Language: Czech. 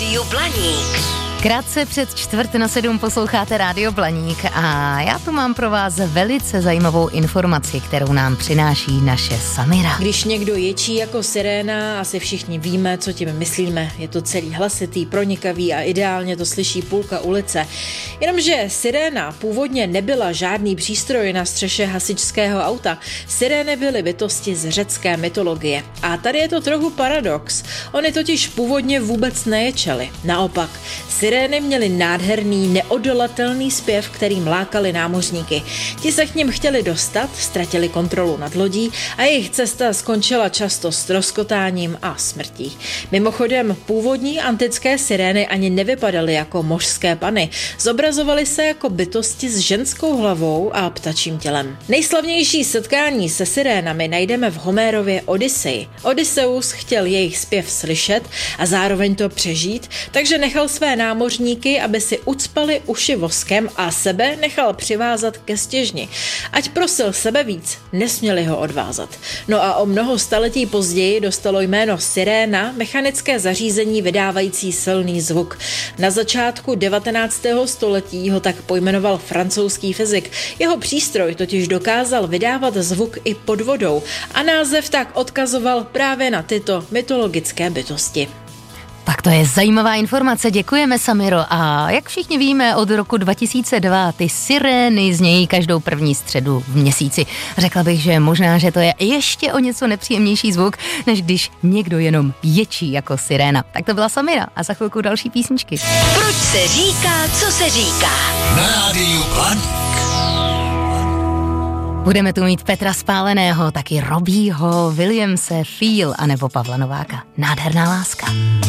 Rádiu Blaník. Krátce před 6:45 posloucháte Rádio Blaník a já tu mám pro vás velice zajímavou informaci, kterou nám přináší naše Samira. Když někdo ječí jako siréna, asi všichni víme, co tím myslíme. Je to celý hlasitý, pronikavý a ideálně to slyší půlka ulice. Jenomže siréna původně nebyla žádný přístroj na střeše hasičského auta. Sirény byly bytosti z řecké mytologie. A tady je to trochu paradox. Oni totiž původně vůbec neječeli. Naopak, sirény měly nádherný, neodolatelný zpěv, kterým lákali námořníky. Ti se k nim chtěli dostat, ztratili kontrolu nad lodí a jejich cesta skončila často ztroskotáním a smrtí. Mimochodem, původní antické sirény ani nevypadaly jako mořské pany. Zobrazovaly se jako bytosti s ženskou hlavou a ptačím tělem. Nejslavnější setkání se sirénami najdeme v Homérově Odyseji. Odysseus chtěl jejich zpěv slyšet a zároveň to přežít, takže nechal své námořníky, aby si ucpali uši voskem a sebe nechal přivázat ke stěžni. Ať prosil sebe víc, nesměli ho odvázat. No a o mnoho staletí později dostalo jméno siréna mechanické zařízení vydávající silný zvuk. Na začátku 19. století ho tak pojmenoval francouzský fyzik. Jeho přístroj totiž dokázal vydávat zvuk i pod vodou a název tak odkazoval právě na tyto mytologické bytosti. Tak to je zajímavá informace, děkujeme, Samiro. A jak všichni víme, od roku 2002 ty sirény znějí každou první středu v měsíci. Řekla bych, že možná, že to je ještě o něco nepříjemnější zvuk, než když někdo jenom ječí jako siréna. Tak to byla Samira a za chvilku další písničky. Proč se říká, co se říká? Na Rádiu Blaník. Budeme tu mít Petra Spáleného, taky Robbieho, Williamse, Feel anebo Pavla Nováka. Nádherná láska.